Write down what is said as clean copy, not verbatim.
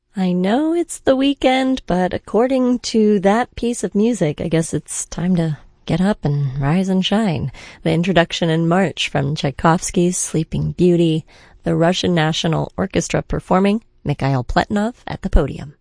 I know it's the weekend, but according to that piece of music, I guess it's time to get up and rise and shine. The introduction and march from Tchaikovsky's Sleeping Beauty, the Russian National Orchestra performing, Mikhail Pletnov at the podium.